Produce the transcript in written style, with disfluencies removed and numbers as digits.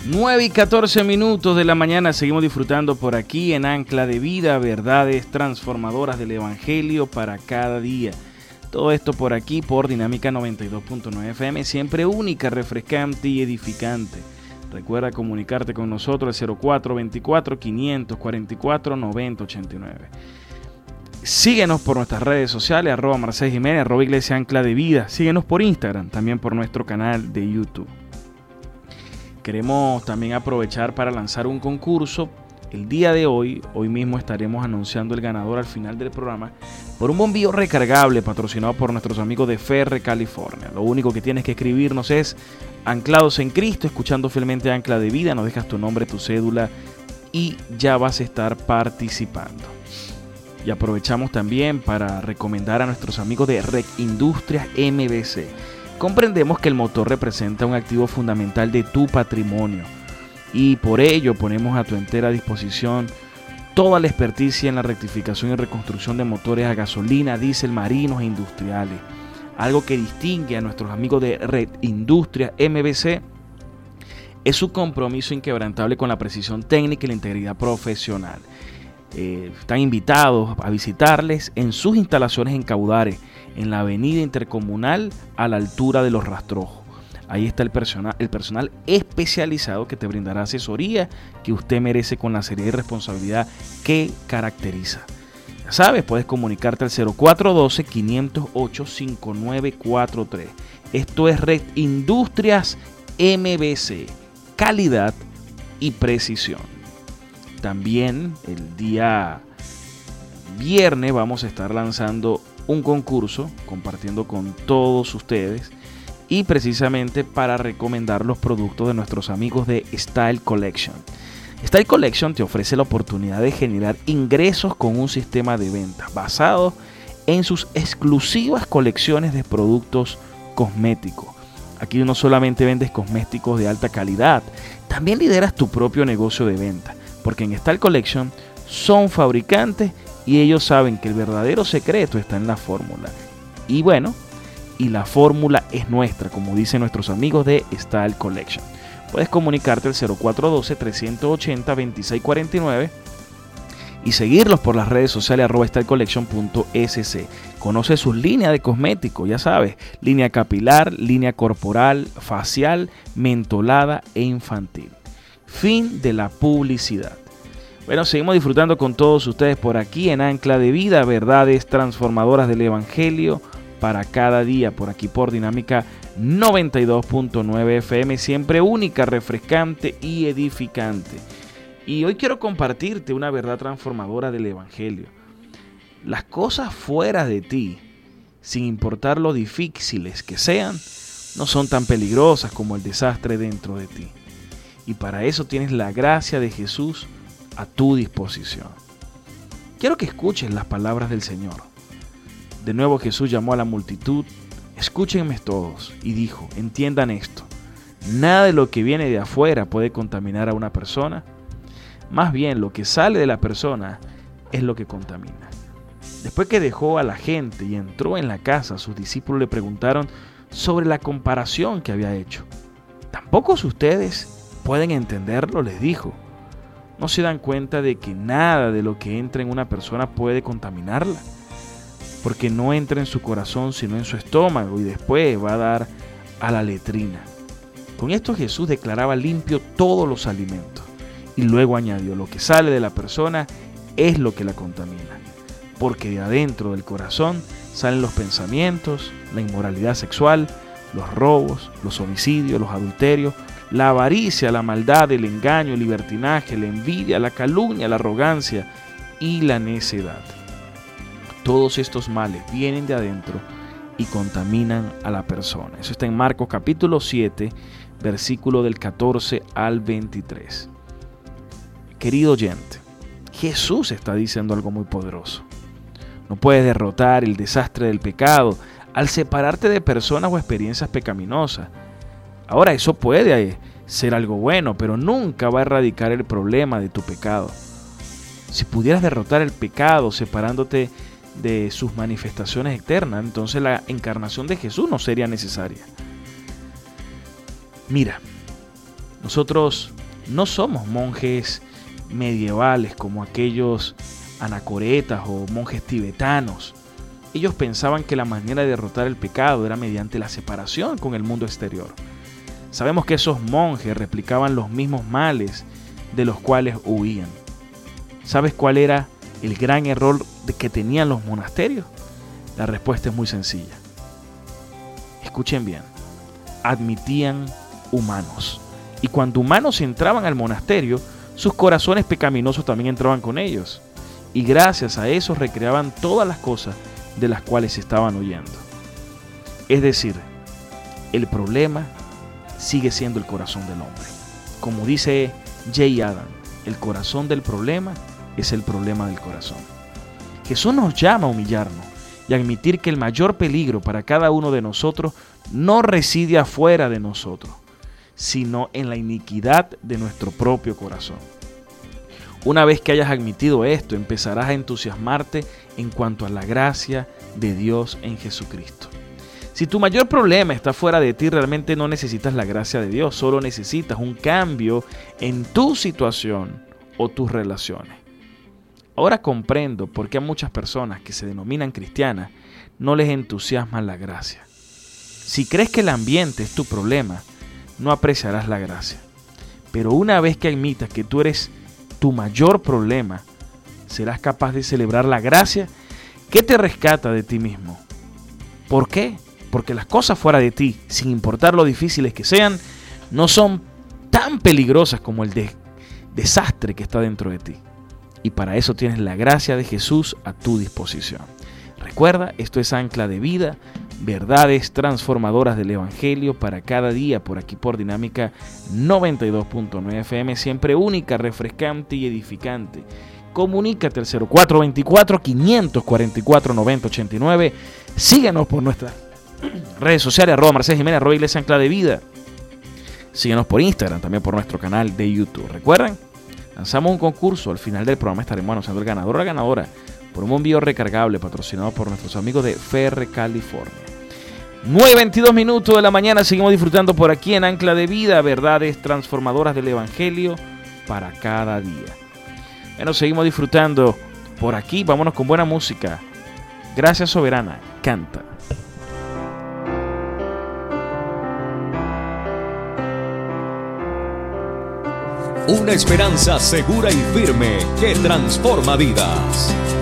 9:14 de la mañana, seguimos disfrutando por aquí en Ancla de Vida, verdades transformadoras del Evangelio para cada día. Todo esto por aquí por Dinámica 92.9 FM, siempre única, refrescante y edificante. Recuerda comunicarte con nosotros al 0424-544-9089. Síguenos por nuestras redes sociales, @Marcel Jiménez, @Iglesia Ancla de Vida. Síguenos por Instagram, también por nuestro canal de YouTube. Queremos también aprovechar para lanzar un concurso. El día de hoy mismo estaremos anunciando el ganador al final del programa por un bombillo recargable patrocinado por nuestros amigos de Ferre, California. Lo único que tienes que escribirnos es Anclados en Cristo, escuchando fielmente Ancla de Vida, nos dejas tu nombre, tu cédula y ya vas a estar participando. Y aprovechamos también para recomendar a nuestros amigos de REC Industrias MBC. Comprendemos que el motor representa un activo fundamental de tu patrimonio y por ello ponemos a tu entera disposición toda la experticia en la rectificación y reconstrucción de motores a gasolina, diésel, marinos e industriales. Algo que distingue a nuestros amigos de Red Industrias MBC es su compromiso inquebrantable con la precisión técnica y la integridad profesional. Están invitados a visitarles en sus instalaciones en Caudares, en la avenida Intercomunal a la altura de Los Rastrojos. Ahí está el personal especializado que te brindará asesoría que usted merece con la seriedad y responsabilidad que caracteriza. Ya sabes, puedes comunicarte al 0412-508-5943. Esto es Red Industrias MBC, calidad y precisión. También el día viernes vamos a estar lanzando un concurso, compartiendo con todos ustedes y precisamente para recomendar los productos de nuestros amigos de Style Collection. Style Collection te ofrece la oportunidad de generar ingresos con un sistema de ventas basado en sus exclusivas colecciones de productos cosméticos. Aquí no solamente vendes cosméticos de alta calidad, también lideras tu propio negocio de venta, porque en Style Collection son fabricantes y ellos saben que el verdadero secreto está en la fórmula. Y bueno, y la fórmula es nuestra, como dicen nuestros amigos de Style Collection. Puedes comunicarte al 0412-380-2649 y seguirlos por las redes sociales @stylecollection.sc. Conoce sus líneas de cosméticos, ya sabes, línea capilar, línea corporal, facial, mentolada e infantil. Fin de la publicidad. Bueno, seguimos disfrutando con todos ustedes por aquí en Ancla de Vida, verdades transformadoras del Evangelio para cada día, por aquí por Dinámica 92.9 FM, siempre única, refrescante y edificante. Y hoy quiero compartirte una verdad transformadora del Evangelio. Las cosas fuera de ti, sin importar lo difíciles que sean, no son tan peligrosas como el desastre dentro de ti. Y para eso tienes la gracia de Jesús a tu disposición. Quiero que escuches las palabras del Señor. De nuevo Jesús llamó a la multitud: escúchenme todos, y dijo: entiendan esto, nada de lo que viene de afuera puede contaminar a una persona, más bien lo que sale de la persona es lo que contamina. Después que dejó a la gente y entró en la casa, sus discípulos le preguntaron sobre la comparación que había hecho. ¿Tampoco ustedes pueden entenderlo?, les dijo. ¿No se dan cuenta de que nada de lo que entra en una persona puede contaminarla? Porque no entra en su corazón sino en su estómago y después va a dar a la letrina. Con esto Jesús declaraba limpio todos los alimentos y luego añadió: lo que sale de la persona es lo que la contamina, porque de adentro del corazón salen los pensamientos, la inmoralidad sexual, los robos, los homicidios, los adulterios, la avaricia, la maldad, el engaño, el libertinaje, la envidia, la calumnia, la arrogancia y la necedad. Todos estos males vienen de adentro y contaminan a la persona. Eso está en Marcos capítulo 7, versículo del 14 al 23. Querido oyente, Jesús está diciendo algo muy poderoso. No puedes derrotar el desastre del pecado al separarte de personas o experiencias pecaminosas. Ahora, eso puede ser algo bueno, pero nunca va a erradicar el problema de tu pecado. Si pudieras derrotar el pecado separándote de sus manifestaciones externas, entonces la encarnación de Jesús no sería necesaria. Mira, nosotros No somos monjes medievales como aquellos anacoretas o monjes tibetanos. Ellos pensaban que la manera de derrotar el pecado era mediante la separación con el mundo exterior. Sabemos que esos monjes replicaban los mismos males de los cuales huían. ¿Sabes cuál era el gran error que tenían los monasterios? La respuesta es muy sencilla. Escuchen bien. Admitían humanos. Y cuando humanos entraban al monasterio, sus corazones pecaminosos también entraban con ellos. Y gracias a eso recreaban todas las cosas de las cuales estaban huyendo. Es decir, el problema sigue siendo el corazón del hombre. Como dice Jay Adam, el corazón del problema es el problema del corazón. Jesús nos llama a humillarnos y a admitir que el mayor peligro para cada uno de nosotros no reside afuera de nosotros, sino en la iniquidad de nuestro propio corazón. Una vez que hayas admitido esto, empezarás a entusiasmarte en cuanto a la gracia de Dios en Jesucristo. Si tu mayor problema está fuera de ti, realmente no necesitas la gracia de Dios, solo necesitas un cambio en tu situación o tus relaciones. Ahora comprendo por qué a muchas personas que se denominan cristianas no les entusiasma la gracia. Si crees que el ambiente es tu problema, no apreciarás la gracia. Pero una vez que admitas que tú eres tu mayor problema, serás capaz de celebrar la gracia que te rescata de ti mismo. ¿Por qué? Porque las cosas fuera de ti, sin importar lo difíciles que sean, no son tan peligrosas como el desastre que está dentro de ti. Y para eso tienes la gracia de Jesús a tu disposición. Recuerda, esto es Ancla de Vida, verdades transformadoras del Evangelio para cada día, por aquí por Dinámica 92.9 FM, siempre única, refrescante y edificante. Comunícate al 0424-544-9089. Síguenos por nuestras redes sociales, @Marcés Jiménez, @Iglesia Ancla de Vida. Síguenos por Instagram, también por nuestro canal de YouTube. ¿Recuerdan? Lanzamos un concurso. Al final del programa estaremos anunciando el ganador o la ganadora por un envío recargable patrocinado por nuestros amigos de Ferre, California. 9:22 minutos de la mañana. Seguimos disfrutando por aquí en Ancla de Vida, verdades transformadoras del Evangelio para cada día. Bueno, seguimos disfrutando por aquí. Vámonos con buena música. Gracias, Soberana. Canta. Una esperanza segura y firme que transforma vidas.